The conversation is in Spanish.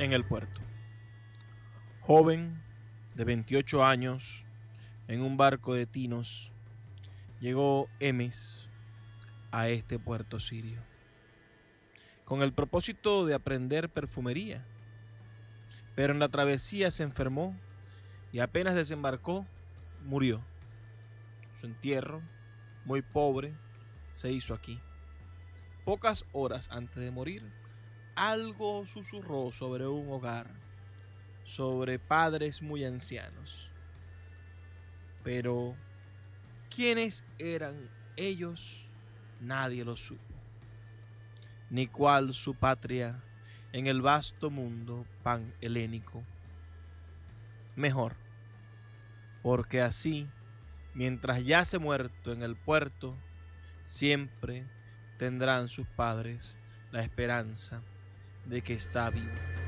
en el puerto. Joven de 28 años, en un barco de tinos, llegó Emes a este puerto sirio, con el propósito de aprender perfumería. Pero en la travesía se enfermó y apenas desembarcó, murió. Su entierro, muy pobre, se hizo aquí. Pocas horas antes de morir, algo susurró sobre un hogar, sobre padres muy ancianos. Pero, ¿quiénes eran ellos? Nadie lo supo. Ni cuál su patria en el vasto mundo panhelénico. Mejor, porque así, mientras yace muerto en el puerto, siempre tendrán sus padres la esperanza de que está vivo.